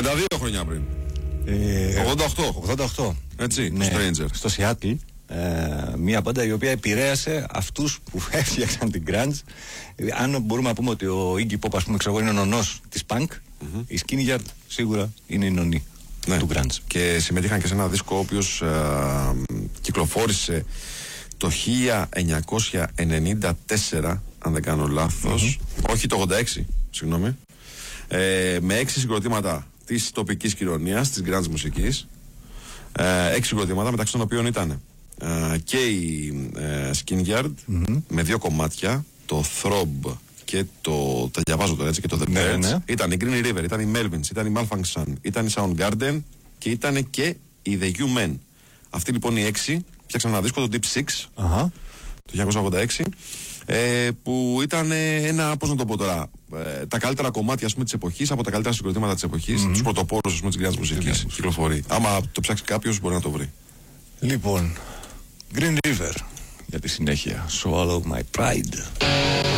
32 χρόνια πριν. 88. Έτσι, ναι, το Stranger. Στο Seattle. Μια μπάντα η οποία επηρέασε αυτούς που έφτιαξαν την grunge. Αν μπορούμε να πούμε ότι ο Iggy Pop, ας πούμε, ξέρω εγώ, είναι ο νονός της punk, η Skinny Yard σίγουρα είναι η νονή του grunge. Και συμμετείχαν και σε ένα δίσκο ο οποίος κυκλοφόρησε το 1994, αν δεν κάνω λάθος, όχι το 86, συγγνώμη, με 6 συγκροτήματα της τοπικής κοινωνίας, της grunge μουσικής, 6 συγκροτήματα, μεταξύ των οποίων ήταν και η Skin Yard με 2 κομμάτια, το Throb και τα διαβάζω τώρα έτσι, και το The Birds. Ναι. Ήταν η Green River, ήταν η Melvins, ήταν η Malfunction, ήταν η Soundgarden και ήταν και η The U-Men. Αυτοί λοιπόν οι 6 φτιάξαν ένα δίσκο, το Deep Six, το 1986, που ήταν ένα, πώς να το πω τώρα, τα καλύτερα κομμάτια, ας πούμε, της εποχής, από τα καλύτερα συγκροτήματα της εποχής, τους πρωτοπόρους, ας πούμε, της grunge μουσικής κυκλοφορεί. Άμα το ψάξει κάποιος μπορεί να το βρει. Λοιπόν, Green River για τη συνέχεια. Swallow My Pride.